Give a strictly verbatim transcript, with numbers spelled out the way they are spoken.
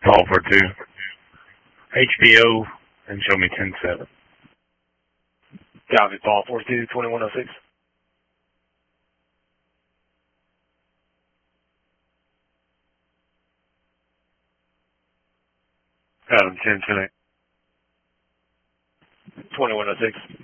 Paul for two. H B O and show me ten seven. Copy, Paul four two, twenty-one oh six. Adam ten ten eight. twenty-one oh six.